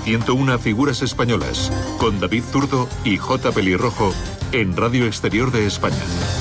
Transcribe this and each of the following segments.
101 figuras españolas, con David Zurdo y J. Pelirrojo, en Radio Exterior de España.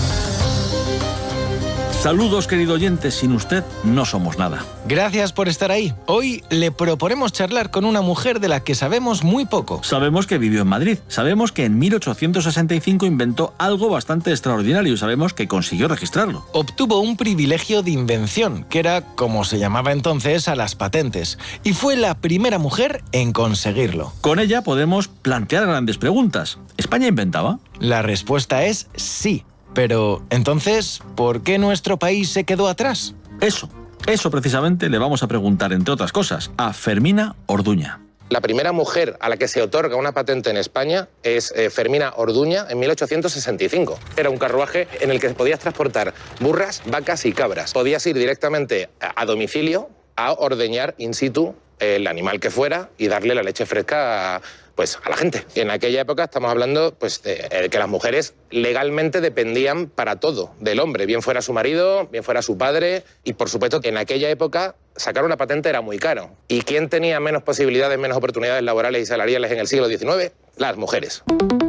Saludos, querido oyente, sin usted no somos nada. Gracias por estar ahí. Hoy le proponemos charlar con una mujer de la que sabemos muy poco. Sabemos que vivió en Madrid, sabemos que en 1865 inventó algo bastante extraordinario y sabemos que consiguió registrarlo. Obtuvo un privilegio de invención, que era como se llamaba entonces a las patentes, y fue la primera mujer en conseguirlo. Con ella podemos plantear grandes preguntas. ¿España inventaba? La respuesta es sí. Pero, entonces, ¿por qué nuestro país se quedó atrás? Eso precisamente le vamos a preguntar, entre otras cosas, a Fermina Orduña. La primera mujer a la que se otorga una patente en España es Fermina Orduña en 1865. Era un carruaje en el que podías transportar burras, vacas y cabras. Podías ir directamente a domicilio a ordeñar in situ el animal que fuera y darle la leche fresca a la gente. En aquella época estamos hablando de que las mujeres legalmente dependían para todo del hombre, bien fuera su marido, bien fuera su padre, y por supuesto que en aquella época sacar una patente era muy caro. ¿Y quién tenía menos posibilidades, menos oportunidades laborales y salariales en el siglo XIX? Las mujeres.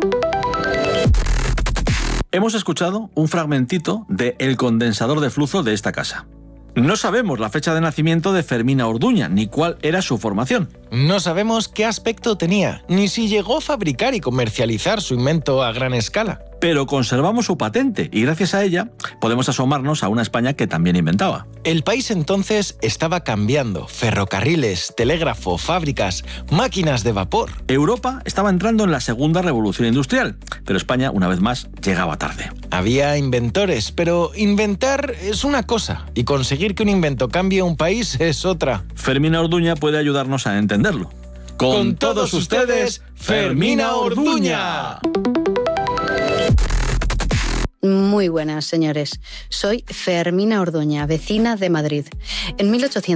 Hemos escuchado un fragmentito de El condensador de flujo de esta casa. No sabemos la fecha de nacimiento de Fermina Orduña, ni cuál era su formación. No sabemos qué aspecto tenía, ni si llegó a fabricar y comercializar su invento a gran escala. Pero conservamos su patente y gracias a ella podemos asomarnos a una España que también inventaba. El país entonces estaba cambiando. Ferrocarriles, telégrafo, fábricas, máquinas de vapor. Europa estaba entrando en la segunda revolución industrial, pero España, una vez más, llegaba tarde. Había inventores, pero inventar es una cosa y conseguir que un invento cambie un país es otra. Fermina Orduña puede ayudarnos a entenderlo. Con todos ustedes, Fermina Orduña. Muy buenas, señores. Soy Fermina Orduña, vecina de Madrid. En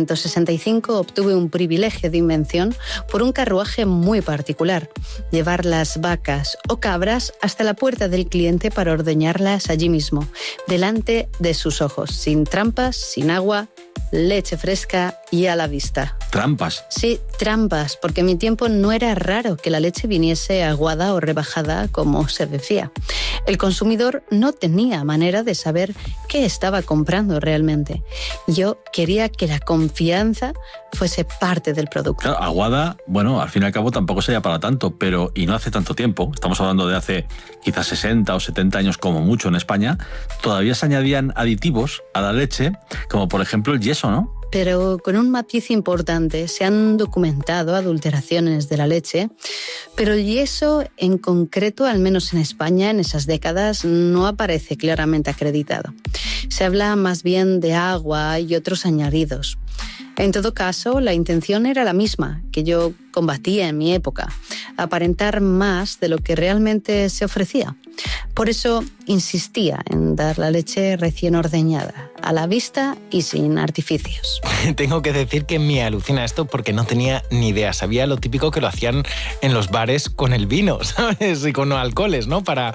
1865 obtuve un privilegio de invención por un carruaje muy particular. Llevar las vacas o cabras hasta la puerta del cliente para ordeñarlas allí mismo, delante de sus ojos, sin trampas, sin agua, leche fresca y a la vista. ¿Trampas? Sí, trampas, porque en mi tiempo no era raro que la leche viniese aguada o rebajada como se decía. El consumidor no tenía manera de saber qué estaba comprando realmente. Yo quería que la confianza fuese parte del producto. Claro, aguada, bueno, al fin y al cabo tampoco sería para tanto, pero y no hace tanto tiempo, estamos hablando de hace quizás 60 o 70 años como mucho en España, todavía se añadían aditivos a la leche, como por ejemplo el yeso, ¿no? Pero con un matiz importante, se han documentado adulteraciones de la leche, pero el yeso en concreto, al menos en España, en esas décadas, no aparece claramente acreditado. Se habla más bien de agua y otros añadidos. En todo caso, la intención era la misma, que yo combatía en mi época, aparentar más de lo que realmente se ofrecía. Por eso insistía en dar la leche recién ordeñada, a la vista y sin artificios. Tengo que decir que me alucina esto porque no tenía ni idea. Sabía lo típico que lo hacían en los bares con el vino, ¿sabes? Y con alcoholes, ¿no? Para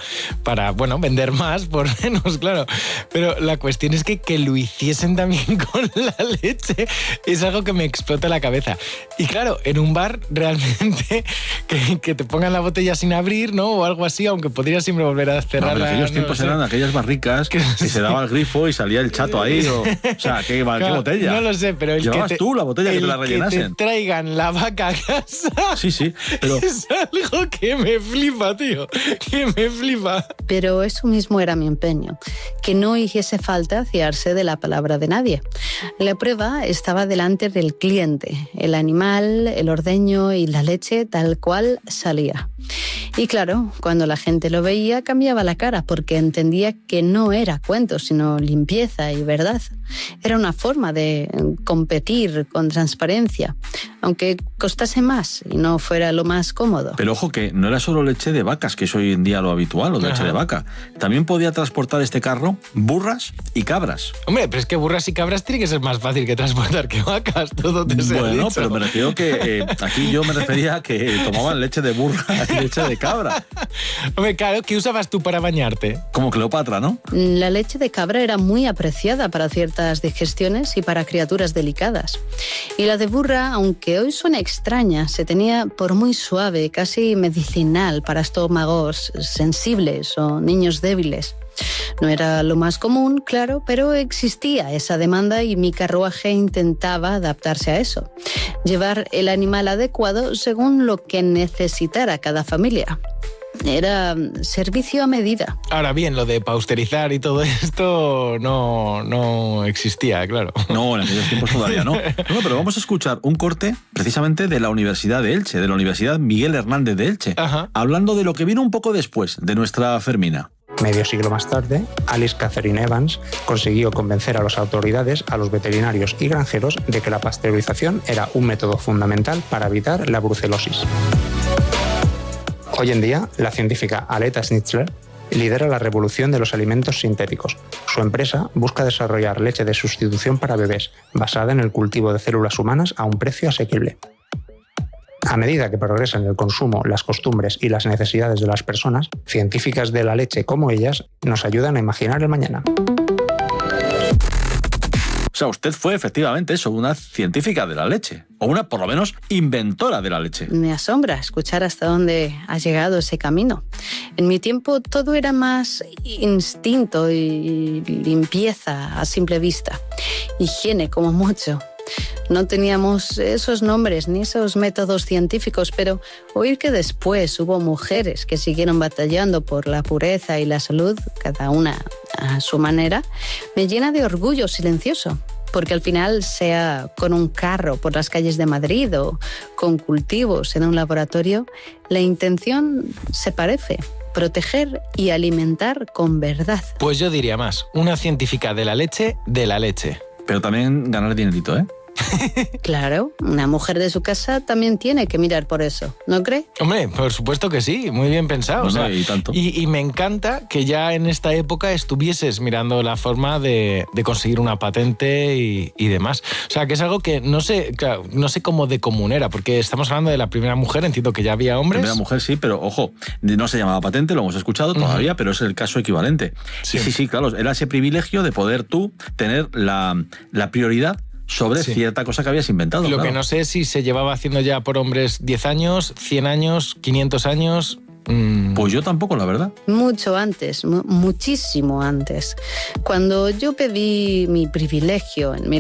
vender más, por menos, claro. Pero la cuestión es que lo hiciesen también con la leche es algo que me explota la cabeza. Y claro, en un bar realmente que te pongan la botella sin abrir, ¿no? O algo así, aunque podrías siempre volver a cerrarla. No, en aquellos tiempos eran aquellas barricas que se daba el grifo y salía el chato ahí. O sea, ¿qué botella? No lo sé, pero ¿Llevabas tú la botella que te la rellenasen? Que te traigan la vaca a casa. Sí, pero es algo que me flipa, tío. Que me flipa. Pero eso mismo era mi empeño, que no hiciese falta fiarse de la palabra de nadie. La prueba estaba delante del cliente, el animal, el ordeño y la leche tal cual salía. Y claro, cuando la gente lo veía cambiaba la cara porque entendía que no era cuento, sino limpieza y verdad. Era una forma de competir con transparencia, aunque costase más y no fuera lo más cómodo. Pero ojo que no era solo leche de vacas, que es hoy en día lo habitual, o de leche de vaca. También podía transportar este carro burras y cabras. Hombre, pero es que burras y cabras tiene que ser más fácil que transportar que vacas, todo te sé. Bueno, pero me refiero que aquí yo me refería a que tomaban leche de burra y leche de cabra. Hombre, claro, ¿qué usabas tú para bañarte? Como Cleopatra, ¿no? La leche de cabra era muy apreciada para ciertas digestiones y para criaturas delicadas. Y la de burra, aunque aunque hoy suena extraña, se tenía por muy suave, casi medicinal para estómagos sensibles o niños débiles. No era lo más común, claro, pero existía esa demanda y mi carruaje intentaba adaptarse a eso. Llevar el animal adecuado según lo que necesitara cada familia. Era servicio a medida. Ahora bien, lo de pausterizar y todo esto no existía, claro. No, en aquellos tiempos todavía no. No, pero vamos a escuchar un corte precisamente de la Universidad de Elche, de la Universidad Miguel Hernández de Elche, hablando de lo que vino un poco después de nuestra Fermina. Medio siglo más tarde, Alice Catherine Evans consiguió convencer a las autoridades, a los veterinarios y granjeros de que la pasteurización era un método fundamental para evitar la brucelosis. Hoy en día, la científica Aletta Schnitzler lidera la revolución de los alimentos sintéticos. Su empresa busca desarrollar leche de sustitución para bebés, basada en el cultivo de células humanas a un precio asequible. A medida que progresan el consumo, las costumbres y las necesidades de las personas, científicas de la leche como ellas nos ayudan a imaginar el mañana. O sea, usted fue efectivamente eso, una científica de la leche, o una, por lo menos, inventora de la leche. Me asombra escuchar hasta dónde ha llegado ese camino. En mi tiempo todo era más instinto y limpieza a simple vista. Higiene, como mucho. No teníamos esos nombres ni esos métodos científicos, pero oír que después hubo mujeres que siguieron batallando por la pureza y la salud, cada una a su manera, me llena de orgullo silencioso. Porque al final, sea con un carro por las calles de Madrid o con cultivos en un laboratorio, la intención se parece: proteger y alimentar con verdad. Pues yo diría más, una científica de la leche. Pero también ganar dinerito, ¿eh? Claro, una mujer de su casa también tiene que mirar por eso, ¿no cree? Hombre, por supuesto que sí, muy bien pensado. Bueno, o sea, y tanto. Y me encanta que ya en esta época estuvieses mirando la forma de conseguir una patente y demás. O sea, que es algo que no sé cómo de común era, porque estamos hablando de la primera mujer, entiendo que ya había hombres. Primera mujer sí, pero ojo, no se llamaba patente, lo hemos escuchado todavía, pero es el caso equivalente. Sí. Sí, claro, era ese privilegio de poder tú tener la prioridad sobre cierta cosa que habías inventado. Lo claro. que no sé es si se llevaba haciendo ya por hombres 10 años, 100 años, 500 años... Pues yo tampoco, la verdad. Mucho antes, muchísimo antes. Cuando yo pedí mi privilegio en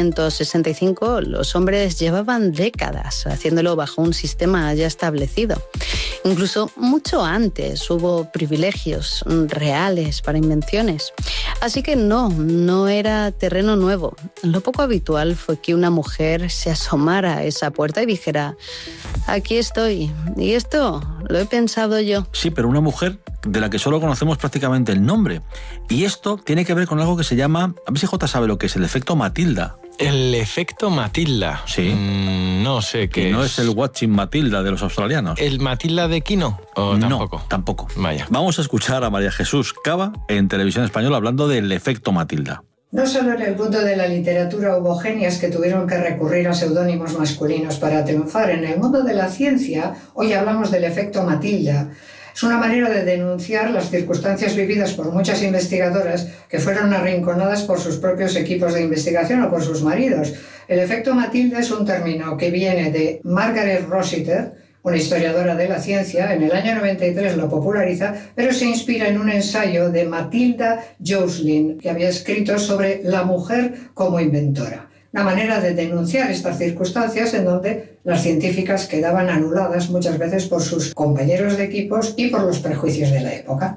1865, los hombres llevaban décadas haciéndolo bajo un sistema ya establecido. Incluso mucho antes hubo privilegios reales para invenciones. Así que no era terreno nuevo. Lo poco habitual fue que una mujer se asomara a esa puerta y dijera: aquí estoy, y esto lo he pensado yo. Sí, pero una mujer de la que solo conocemos prácticamente el nombre. Y esto tiene que ver con algo que se llama, a ver si Jota sabe lo que es el efecto Matilda. El efecto Matilda. Sí. No sé qué no es el Watching Matilda de los australianos. ¿El Matilda de Quino? ¿O tampoco? No, tampoco. Vaya. Vamos a escuchar a María Jesús Cava en Televisión Española hablando del efecto Matilda. No solo en el mundo de la literatura hubo genias que tuvieron que recurrir a seudónimos masculinos para triunfar. En el mundo de la ciencia, hoy hablamos del efecto Matilda. Es una manera de denunciar las circunstancias vividas por muchas investigadoras que fueron arrinconadas por sus propios equipos de investigación o por sus maridos. El efecto Matilda es un término que viene de Margaret Rossiter, una historiadora de la ciencia. En el año 93 lo populariza, pero se inspira en un ensayo de Matilda Joslin, que había escrito sobre la mujer como inventora. Una manera de denunciar estas circunstancias en donde las científicas quedaban anuladas muchas veces por sus compañeros de equipos y por los prejuicios de la época.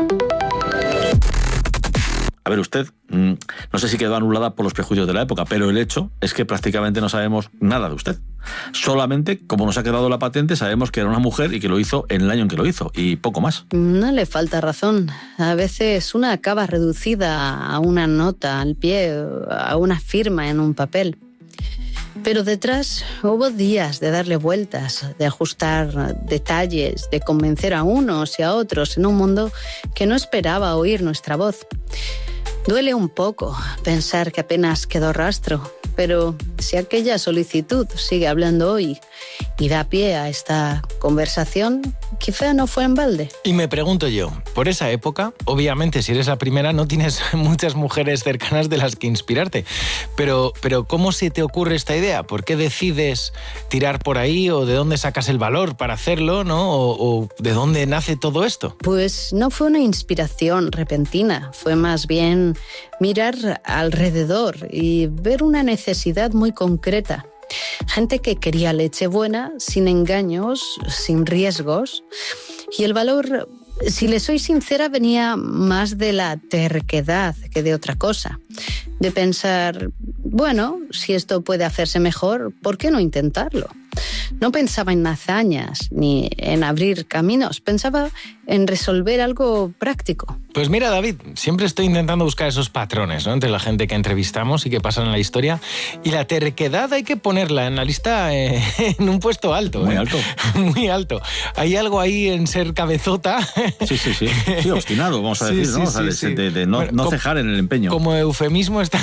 A ver, usted, no sé si quedó anulada por los prejuicios de la época, pero el hecho es que prácticamente no sabemos nada de usted. Solamente, como nos ha quedado la patente, sabemos que era una mujer y que lo hizo en el año en que lo hizo, y poco más. No le falta razón. A veces una acaba reducida a una nota al pie, a una firma en un papel. Pero detrás hubo días de darle vueltas, de ajustar detalles, de convencer a unos y a otros en un mundo que no esperaba oír nuestra voz. Duele un poco pensar que apenas quedó rastro, pero si aquella solicitud sigue hablando hoy y da pie a esta conversación, quizá no fue en balde. Y me pregunto yo, por esa época, obviamente si eres la primera no tienes muchas mujeres cercanas de las que inspirarte, pero ¿cómo se te ocurre esta idea? ¿Por qué decides tirar por ahí o de dónde sacas el valor para hacerlo, ¿no? O ¿de dónde nace todo esto? Pues no fue una inspiración repentina, fue más bien mirar alrededor y ver una necesidad muy concreta. Gente que quería leche buena, sin engaños, sin riesgos. Y el valor, si le soy sincera, venía más de la terquedad que de otra cosa. De pensar, bueno, si esto puede hacerse mejor, ¿por qué no intentarlo? No pensaba en hazañas ni en abrir caminos, pensaba en resolver algo práctico. Pues mira, David, siempre estoy intentando buscar esos patrones, ¿no?, entre la gente que entrevistamos y que pasan en la historia. Y la terquedad hay que ponerla en la lista en un puesto alto. Muy alto. Muy alto. Hay algo ahí en ser cabezota. Sí. Sí, obstinado, vamos a decir, ¿no? De no cejar en el empeño. Como eufemismo está...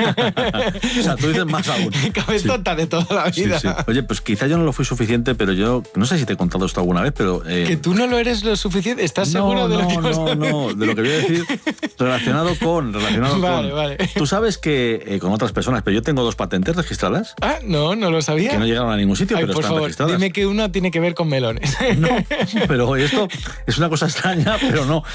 O sea, tú dices más aún. Cabezota de toda la vida. Sí. Oye, pues quizá yo no lo fui suficiente, pero yo no sé si te he contado esto alguna vez, pero... Que tú no lo eres lo suficiente. ¿Estás seguro de lo que vas a decir? No, de lo que voy a decir relacionado con... Vale. Tú sabes que con otras personas, pero yo tengo 2 patentes registradas. Ah, no lo sabía. Que no llegaron a ningún sitio, Ay, pero por están favor, registradas. Dime que una tiene que ver con melones. No, pero esto es una cosa extraña, pero no.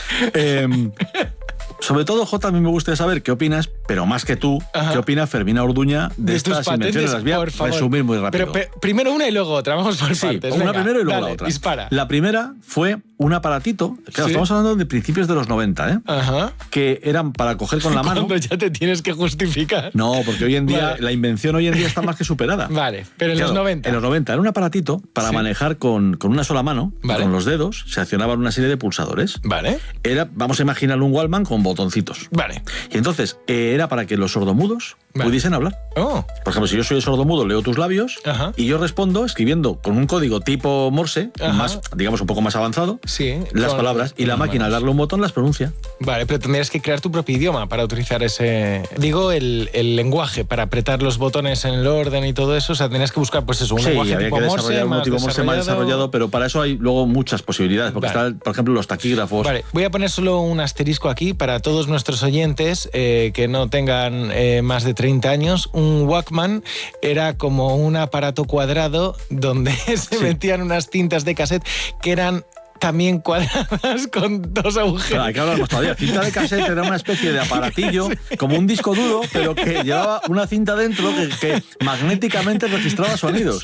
Sobre todo, Jota, a mí me gustaría saber qué opinas, pero más que tú, ¿qué opina Fermina Orduña de estas invenciones? Las voy a resumir muy rápido. Pero primero una y luego otra, vamos por partes. Una Venga, primero y luego dale, la otra. Dispara. La primera fue un aparatito, claro, estamos hablando de principios de los 90, ¿eh? Ajá. Que eran para coger con la mano. Cuando ya te tienes que justificar. No, porque hoy en día, la invención hoy en día está más que superada. Vale, pero en los 90. En los 90 era un aparatito para manejar con una sola mano, con los dedos, se accionaban una serie de pulsadores. Vale. Vamos a imaginar un Walkman con botoncitos. Vale. Y entonces era para que los sordomudos pudiesen hablar. Oh. Por ejemplo, si yo soy el sordomudo, leo tus labios y yo respondo escribiendo con un código tipo Morse, más, digamos, un poco más avanzado, las palabras, y la máquina al darle un botón las pronuncia. Vale, pero tendrías que crear tu propio idioma para utilizar ese... Digo, el lenguaje para apretar los botones en el orden y todo eso. O sea, tendrías que buscar, pues eso, un lenguaje había tipo que Morse, desarrollar un tipo Morse más desarrollado, pero para eso hay luego muchas posibilidades, porque están, por ejemplo, los taquígrafos. Vale, voy a poner solo un asterisco aquí para todos nuestros oyentes que no tengan más de 30 años. Un Walkman era como un aparato cuadrado donde se metían unas cintas de cassette que eran también cuadradas con 2 agujeros. Claro, hay que hablar más todavía. Cinta de cassette era una especie de aparatillo, como un disco duro, pero que llevaba una cinta dentro que magnéticamente registraba sonidos.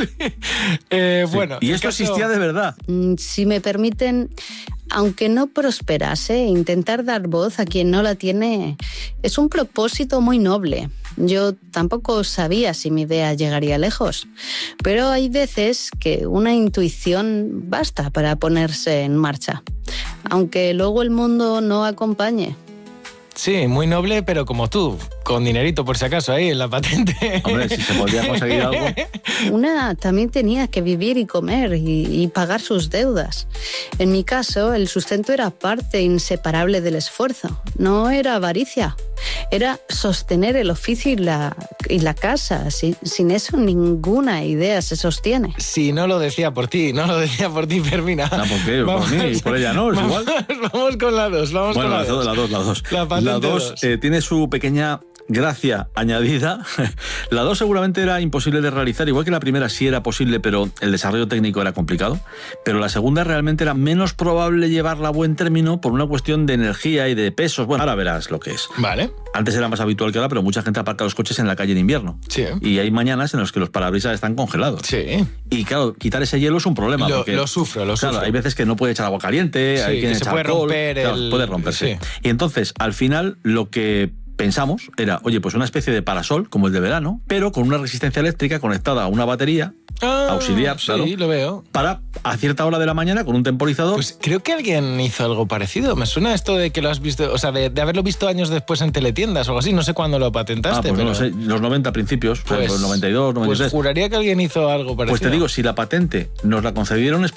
Bueno, y esto existía de verdad. Si me permiten, aunque no prosperase, intentar dar voz a quien no la tiene es un propósito muy noble. Yo tampoco sabía si mi idea llegaría lejos, pero hay veces que una intuición basta para ponerse en marcha, aunque luego el mundo no acompañe. Sí, muy noble, pero como tú, con dinerito por si acaso ahí en la patente. Hombre, si se podía conseguir algo. Una también tenía que vivir y comer y pagar sus deudas. En mi caso, el sustento era parte inseparable del esfuerzo. No era avaricia, era sostener el oficio y la casa. Sin eso ninguna idea se sostiene. Sí, no lo decía por ti, Fermina. ¿Por qué? Por mí y por ella no, es igual. Vamos con la 2, Bueno, la 2. La 2 tiene su pequeña gracia añadida. La 2 seguramente era imposible de realizar, igual que la primera sí era posible, pero el desarrollo técnico era complicado. Pero la segunda realmente era menos probable llevarla a buen término por una cuestión de energía y de pesos. Bueno, ahora verás lo que es. Vale. Antes era más habitual que ahora, pero mucha gente aparca los coches en la calle en invierno. Sí. Y hay mañanas en las que los parabrisas están congelados. Sí. Y claro, quitar ese hielo es un problema. Lo sufro. Claro, hay veces que no puede echar agua caliente, hay que se puede romper puede romperse. Sí. Y entonces, al final, lo que pensamos era, oye, pues una especie de parasol, como el de verano, pero con una resistencia eléctrica conectada a una batería auxiliar, claro, lo veo. Para a cierta hora de la mañana con un temporizador. Pues creo que alguien hizo algo parecido. Me suena esto de que lo has visto, o sea, de haberlo visto años después en teletiendas o algo así. No sé cuándo lo patentaste. Pues no lo sé, los 90 principios, pues, los 92, 93. Pues juraría que alguien hizo algo parecido. Pues te digo, si la patente nos la concedieron es